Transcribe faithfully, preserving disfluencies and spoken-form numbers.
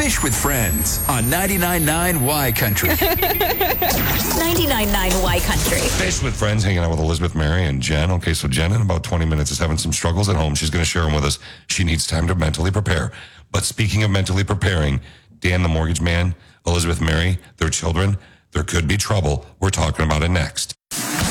Fish with Friends on ninety-nine point nine Y Country. ninety-nine point nine Y Country. Fish with Friends, hanging out with Elizabeth, Mary, and Jen. Okay, so Jen in about twenty minutes is having some struggles at home. She's going to share them with us. She needs time to mentally prepare. But speaking of mentally preparing, Dan, the mortgage man, Elizabeth, Mary, their children, there could be trouble. We're talking about it next.